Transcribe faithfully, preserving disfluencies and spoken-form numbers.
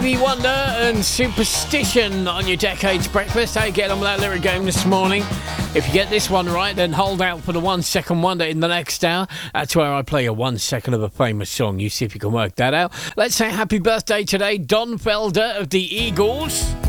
Stevie Wonder and Superstition on your Decades Breakfast. How you getting on with that lyric game this morning? If you get this one right, then hold out for the one second wonder in the next hour. That's where I play a one second of a famous song. You see if you can work that out. Let's say happy birthday today, Don Felder of the Eagles.